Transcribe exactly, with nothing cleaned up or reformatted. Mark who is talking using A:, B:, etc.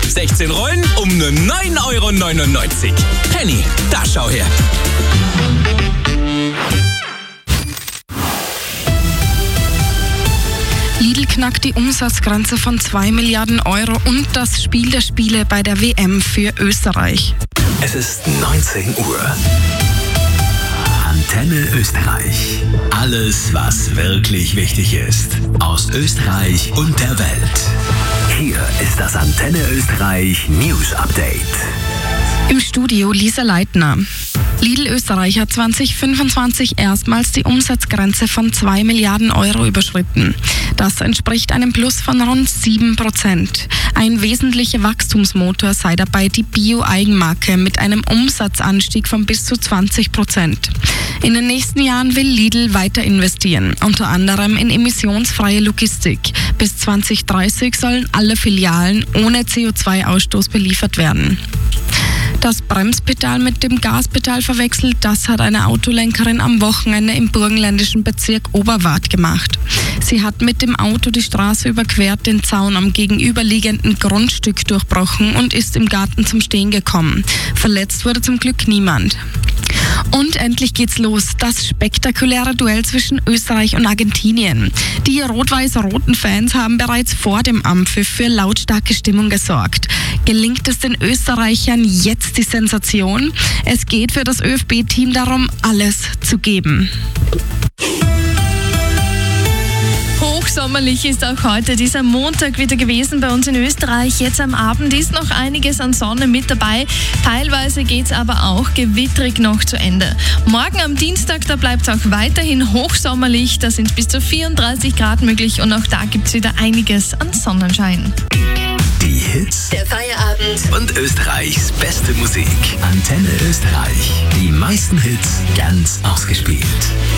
A: sechzehn Rollen um nur neun Euro neunundneunzig. Penny, da schau her.
B: Lidl knackt die Umsatzgrenze von zwei Milliarden Euro und das Spiel der Spiele bei der W M für Österreich.
C: Es ist neunzehn Uhr. Antenne Österreich. Alles, was wirklich wichtig ist. Aus Österreich und der Welt. Hier ist das Antenne Österreich News Update.
B: Im Studio Lisa Leitner. Lidl Österreich hat zwanzig fünfundzwanzig erstmals die Umsatzgrenze von zwei Milliarden Euro überschritten. Das entspricht einem Plus von rund sieben Prozent. Ein wesentlicher Wachstumsmotor sei dabei die Bio-Eigenmarke mit einem Umsatzanstieg von bis zu zwanzig Prozent. In den nächsten Jahren will Lidl weiter investieren, unter anderem in emissionsfreie Logistik. Bis zwanzig dreißig sollen alle Filialen ohne C O zwei Ausstoß beliefert werden. Das Bremspedal mit dem Gaspedal verwechselt, das hat eine Autolenkerin am Wochenende im burgenländischen Bezirk Oberwart gemacht. Sie hat mit dem Auto die Straße überquert, den Zaun am gegenüberliegenden Grundstück durchbrochen und ist im Garten zum Stehen gekommen. Verletzt wurde zum Glück niemand. Und endlich geht's los. Das spektakuläre Duell zwischen Österreich und Argentinien. Die rot-weiß-roten Fans haben bereits vor dem Anpfiff für lautstarke Stimmung gesorgt. Gelingt es den Österreichern jetzt die Sensation? Es geht für das Ö F B-Team darum, alles zu geben.
D: Sommerlich ist auch heute dieser Montag wieder gewesen bei uns in Österreich. Jetzt am Abend ist noch einiges an Sonne mit dabei. Teilweise geht es aber auch gewittrig noch zu Ende. Morgen am Dienstag, da bleibt es auch weiterhin hochsommerlich. Da sind bis zu vierunddreißig Grad möglich und auch da gibt es wieder einiges an Sonnenschein.
C: Die Hits,
D: Der Feierabend
C: und Österreichs beste Musik. Antenne Österreich. Die meisten Hits ganz ausgespielt.